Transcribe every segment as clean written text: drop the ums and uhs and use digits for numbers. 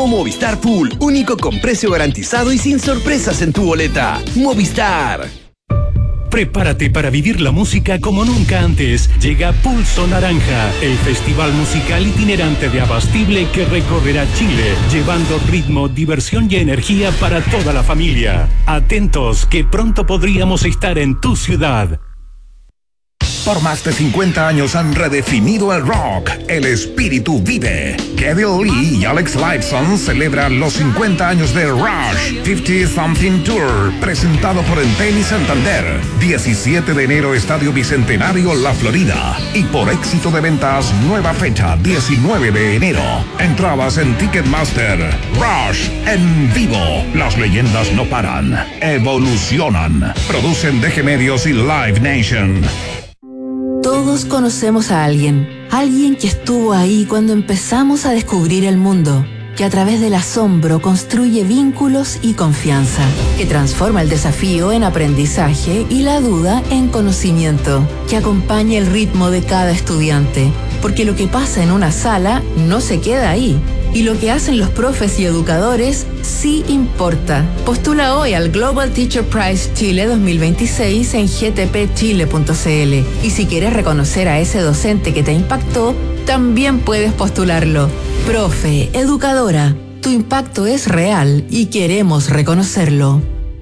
Movistar Pool, único con precio garantizado y sin sorpresas en tu boleta. Movistar. Prepárate para vivir la música como nunca antes. Llega Pulso Naranja, el festival musical itinerante de Abastible que recorrerá Chile, llevando ritmo, diversión y energía para toda la familia. Atentos, que pronto podríamos estar en tu ciudad. Por más de 50 años han redefinido el rock. El espíritu vive. Kevin Lee y Alex Lifeson celebran los 50 años de Rush 50 Something Tour, presentado por Entel y Santander. 17 de enero, Estadio Bicentenario, La Florida. Y por éxito de ventas, nueva fecha, 19 de enero. Entradas en Ticketmaster. Rush en vivo. Las leyendas no paran, evolucionan. Producen DG Medios y Live Nation. Todos conocemos a alguien que estuvo ahí cuando empezamos a descubrir el mundo, que a través del asombro construye vínculos y confianza, que transforma el desafío en aprendizaje y la duda en conocimiento, que acompaña el ritmo de cada estudiante, porque lo que pasa en una sala no se queda ahí. Y lo que hacen los profes y educadores sí importa. Postula hoy al Global Teacher Prize Chile 2026 en gtpchile.cl. Y si quieres reconocer a ese docente que te impactó, también puedes postularlo. Profe, educadora, tu impacto es real y queremos reconocerlo.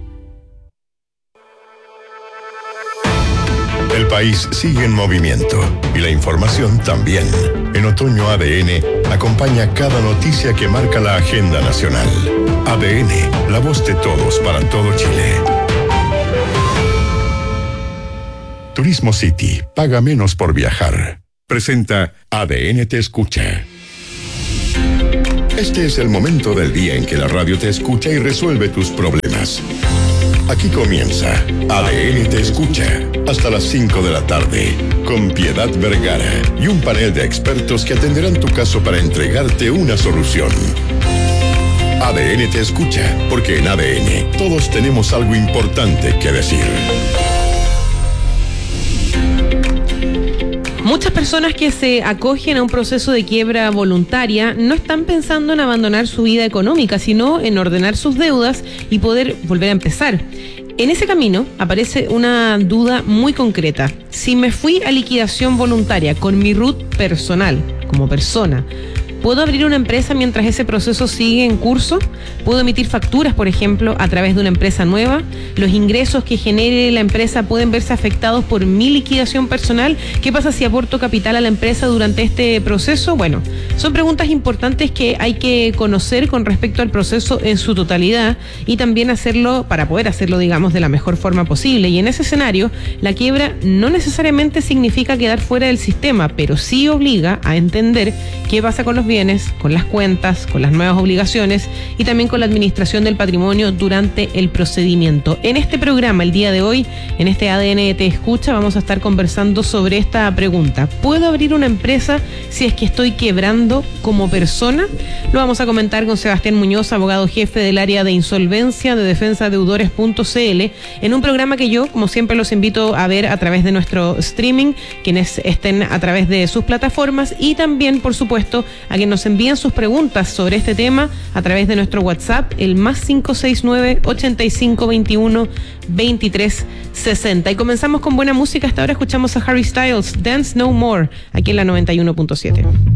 El país sigue en movimiento y la información también. En Otoño ADN acompaña cada noticia que marca la agenda nacional. ADN, la voz de todos para todo Chile. Turismo City, paga menos por viajar. Presenta ADN Te Escucha. Este es el momento del día en que la radio te escucha y resuelve tus problemas. Aquí comienza ADN Te Escucha, hasta las 5 de la tarde, con Piedad Vergara y un panel de expertos que atenderán tu caso para entregarte una solución. ADN Te Escucha, porque en ADN todos tenemos algo importante que decir. Muchas personas que se acogen a un proceso de quiebra voluntaria no están pensando en abandonar su vida económica, sino en ordenar sus deudas y poder volver a empezar. En ese camino aparece una duda muy concreta. Si me fui a liquidación voluntaria con mi RUT personal, como persona, ¿puedo abrir una empresa mientras ese proceso sigue en curso? ¿Puedo emitir facturas, por ejemplo, a través de una empresa nueva? ¿Los ingresos que genere la empresa pueden verse afectados por mi liquidación personal? ¿Qué pasa si aporto capital a la empresa durante este proceso? Bueno, son preguntas importantes que hay que conocer con respecto al proceso en su totalidad y también hacerlo, para poder hacerlo, digamos, de la mejor forma posible. Y en ese escenario, la quiebra no necesariamente significa quedar fuera del sistema, pero sí obliga a entender qué pasa con los bienes, con las cuentas, con las nuevas obligaciones y también con la administración del patrimonio durante el procedimiento. En este programa, el día de hoy, en este ADN Te Escucha, vamos a estar conversando sobre esta pregunta. ¿Puedo abrir una empresa si es que estoy quebrando como persona? Lo vamos a comentar con Sebastián Muñoz, abogado jefe del área de insolvencia de defensadeudores.cl, en un programa que yo, como siempre, los invito a ver a través de nuestro streaming, quienes estén a través de sus plataformas, y también, por supuesto, a que nos envíen sus preguntas sobre este tema a través de nuestro WhatsApp, el más 569-8521-2360. Y comenzamos con buena música. Hasta ahora escuchamos a Harry Styles, Dance No More, aquí en la 91.7.